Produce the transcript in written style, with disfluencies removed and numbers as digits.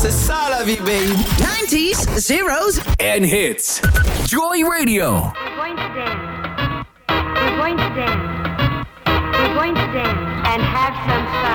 C'est ça la vie, baby. 90s, zeros, and hits. Joy Radio. We're going to dance. We're going to dance. We're going to dance and have some fun.